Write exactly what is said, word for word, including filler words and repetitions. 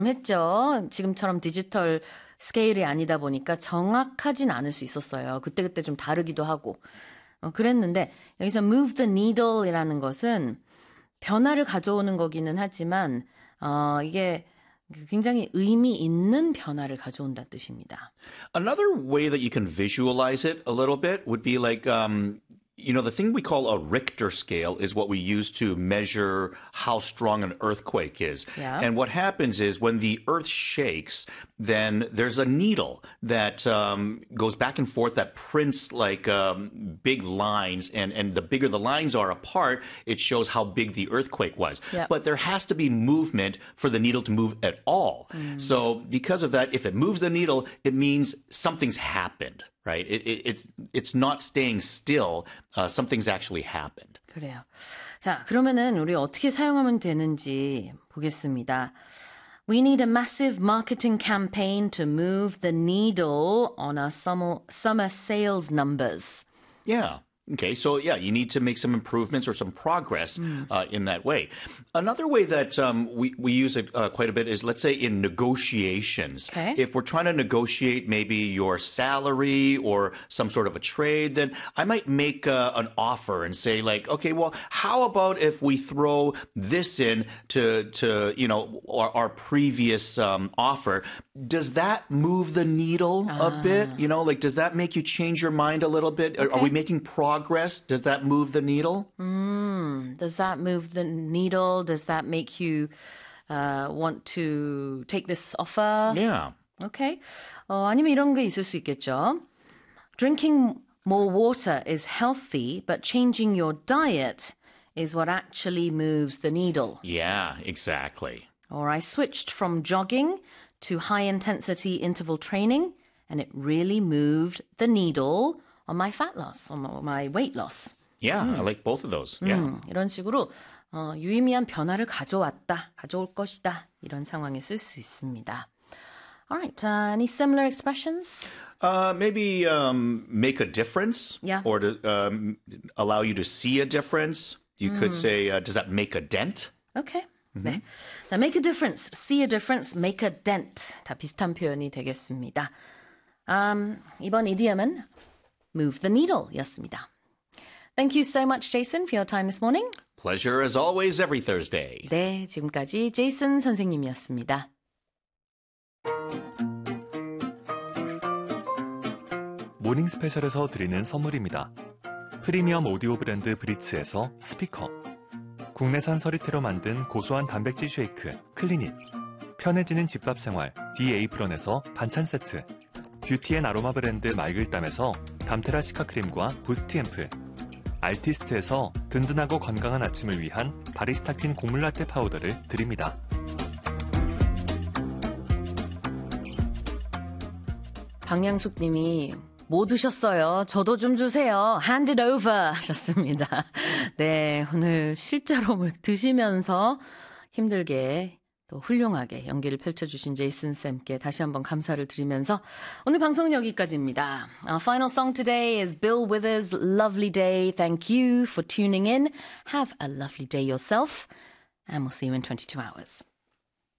했죠. 지금처럼 디지털 스케일이 아니다 보니까 정확하진 않을 수 있었어요. 그때그때 좀 다르기도 하고. 어, 그랬는데 여기서 move the needle이라는 것은 변화를 가져오는 거기는 하지만 어, 이게 굉장히 의미 있는 변화를 가져온다는 뜻입니다. Another way that you can visualize it a little bit would be like, um, you know, the thing we call a Richter scale is what we use to measure how strong an earthquake is. Yeah. And what happens is when the earth shakes, then there's a needle that um, goes back and forth that prints like um, big lines. And, and the bigger the lines are apart, it shows how big the earthquake was. Yep. But there has to be movement for the needle to move at all. Mm. So because of that, if it moves the needle, it means something's happened. Right? It, it, it, it's not staying still. Uh, something's actually happened. 그래요. 자, 그러면은 우리 어떻게 사용하면 되는지 보겠습니다. We need a massive marketing campaign to move the needle on our summer, summer sales numbers. Yeah. Okay, so yeah, you need to make some improvements or some progress mm. uh, in that way. Another way that um, we, we use it uh, quite a bit is, let's say, in negotiations. Okay. If we're trying to negotiate maybe your salary or some sort of a trade, then I might make uh, an offer and say, like, okay, well, how about if we throw this in to, to you know, our, our previous um, offer? Does that move the needle ah. a bit? You know, like, does that make you change your mind a little bit? Okay. Are, are we making progress? Progress? Does that move the needle? Mm, does that move the needle? Does that make you uh, want to take this offer? Yeah. Okay. 어, 아니면 이런 게 있을 수 있겠죠. Drinking more water is healthy, but changing your diet is what actually moves the needle. Yeah, exactly. Or I switched from jogging to high-intensity interval training, and it really moved the needle on my fat loss, on my weight loss. Yeah, 음. I like both of those. Yeah. 음, 이런 식으로 어, 유의미한 변화를 가져왔다, 가져올 것이다 이런 상황에 쓸 수 있습니다. Alright, uh, any similar expressions? Uh, maybe um, make a difference, yeah. or to um, allow you to see a difference. You 음. could say, uh, does that make a dent? Okay. Mm-hmm. 네. 자, make a difference, see a difference, make a dent. 다 비슷한 표현이 되겠습니다. Um, 이번 이디엄은 move the needle 였습니다. Thank you so much, Jason, for your time this morning. Pleasure as always every Thursday. 네, 지금까지 제이슨 선생님이었습니다. 모닝 스페셜에서 드리는 선물입니다. 프리미엄 오디오 브랜드 브리츠에서 스피커, 국내산 서리태로 만든 고소한 단백질 쉐이크 클리닛, 편해지는 집밥 생활 디에이프런에서 반찬 세트, 뷰티앤 아로마 브랜드 말글담에서 담테라 시카크림과 부스티 앰플, 알티스트에서 든든하고 건강한 아침을 위한 바리스타 퀸 곡물라떼 파우더를 드립니다. 박양숙 님이 뭐 드셨어요? 저도 좀 주세요. Hand it over 하셨습니다. 네, 오늘 실제로 뭘 드시면서 힘들게 또 훌륭하게 연기를 펼쳐주신 제이슨 쌤께 다시 한번 감사를 드리면서 오늘 방송은 여기까지입니다. Our final song today is Bill Withers' Lovely Day. Thank you for tuning in. Have a lovely day yourself and we'll see you in twenty-two hours.